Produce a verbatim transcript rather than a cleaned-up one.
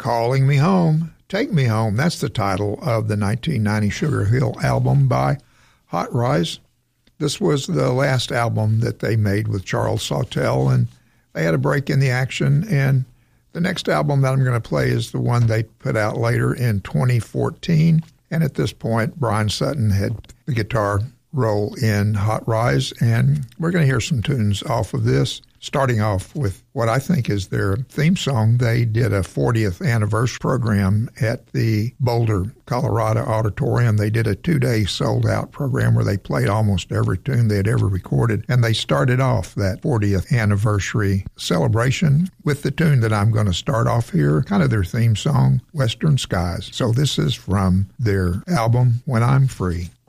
Calling Me Home, Take Me Home. That's the title of the nineteen ninety Sugar Hill album by Hot Rize. This was the last album that they made with Charles Sawtelle, and they had a break in the action. And the next album that I'm going to play is the one they put out later in twenty fourteen. And at this point, Brian Sutton had the guitar role in Hot Rize, and we're going to hear some tunes off of this, starting off with what I think is their theme song. They did a fortieth anniversary program at the Boulder, Colorado Auditorium. They did a two-day sold-out program where they played almost every tune they had ever recorded, and they started off that fortieth anniversary celebration with the tune that I'm going to start off here, kind of their theme song, Western Skies. So this is from their album, When I'm Free.